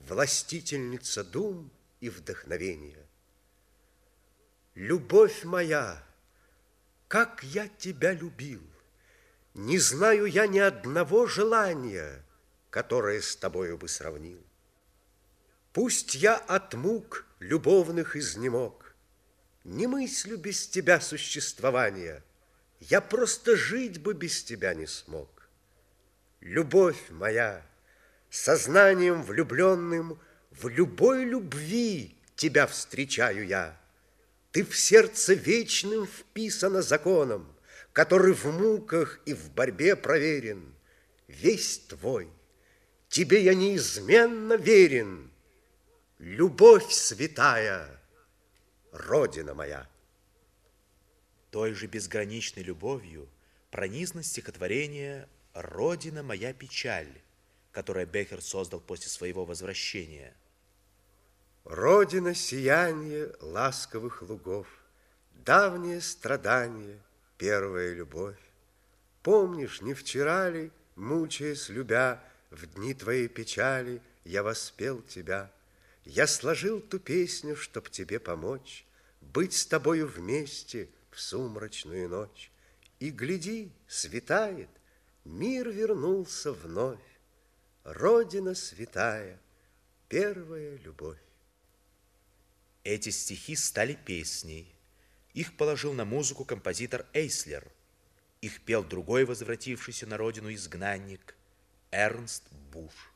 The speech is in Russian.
властительница дум и вдохновения. Любовь моя, как я тебя любил! Не знаю я ни одного желания, которое с тобою бы сравнил. Пусть я от мук любовных изнемог, не мыслю без тебя существования, я просто жить бы без тебя не смог. Любовь моя, сознанием влюбленным в любой любви тебя встречаю я. Ты в сердце вечным вписана законом, который в муках и в борьбе проверен. Весь твой, тебе я неизменно верен. Любовь святая, Родина моя. Той же безграничной любовью пронизано стихотворение «Родина моя печаль», которое Бехер создал после своего возвращения. Родина сияние ласковых лугов, давнее страдание, первая любовь. Помнишь, не вчера ли, мучаясь любя, в дни твоей печали я воспел тебя? Я сложил ту песню, чтоб тебе помочь быть с тобою вместе в сумрачную ночь. И гляди, светает, мир вернулся вновь. Родина святая, первая любовь. Эти стихи стали песней. Их положил на музыку композитор Эйслер. Их пел другой возвратившийся на родину изгнанник Эрнст Буш.